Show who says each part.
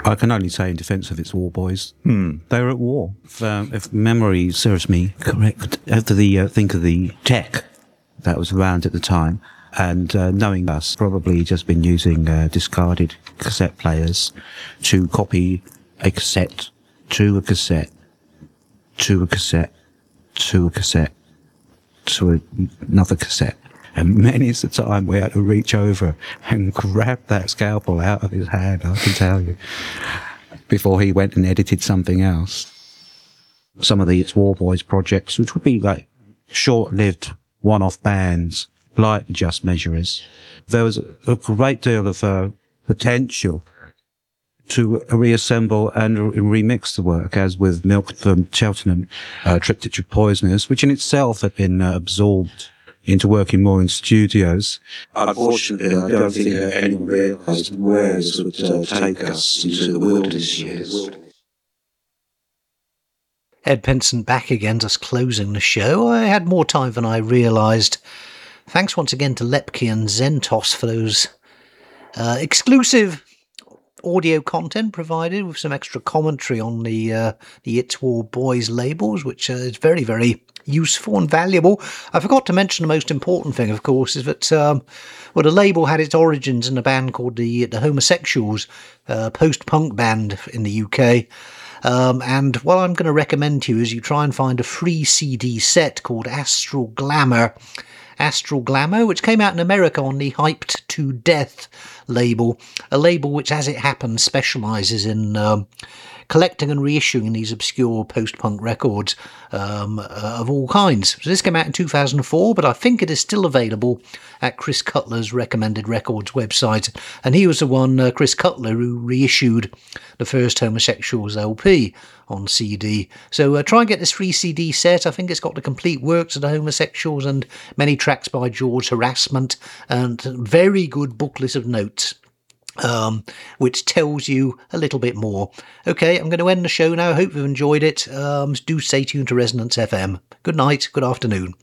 Speaker 1: I can only say in defence of its war boys, they were at war. If memory serves me correct, after think of the tech that was around at the time, and knowing us, probably just been using discarded cassette players to copy a cassette to a cassette to a cassette to a cassette to another cassette. And many's the time we had to reach over and grab that scalpel out of his hand, I can tell you, before he went and edited something else. Some of these War Boys projects, which would be like short-lived one-off bands, like Just Measurers, there was a great deal of potential to reassemble and remix the work, as with Milk from Cheltenham, Triptych Poisoners, which in itself had been absorbed into working more in studios. Unfortunately, I don't think anyone realised where this would take us into the wilderness years.
Speaker 2: Ed Penson back again, just closing the show. I had more time than I realised. Thanks once again to Lepke and Zentos for those exclusive audio content provided, with some extra commentary on the It's War Boys labels, which is very, very useful and valuable. I forgot to mention the most important thing, of course, is that the label had its origins in a band called the Homosexuals, post-punk band in the UK. And what I'm going to recommend to you is you try and find a free CD set called Astral Glamour, which came out in America on the Hyped to Death label, a label which, as it happens, specialises in collecting and reissuing these obscure post-punk records of all kinds. So this came out in 2004, but I think it is still available at Chris Cutler's Recommended Records website. And he was the one, Chris Cutler, who reissued the first Homosexuals LP on CD. So try and get this free CD set. I think it's got the complete works of the Homosexuals and many tracks by George Harassment, and very good booklet of notes, which tells you a little bit more. Okay, I'm going to end the show now. I hope you've enjoyed it. Do stay tuned to Resonance FM. Good night, good afternoon.